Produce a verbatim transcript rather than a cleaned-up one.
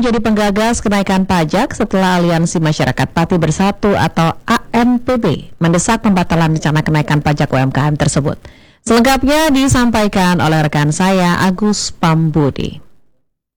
menjadi penggagas kenaikan pajak setelah Aliansi Masyarakat Pati Bersatu atau A M P B mendesak pembatalan rencana kenaikan pajak U M K M tersebut. Selengkapnya disampaikan oleh rekan saya Agus Pambudi.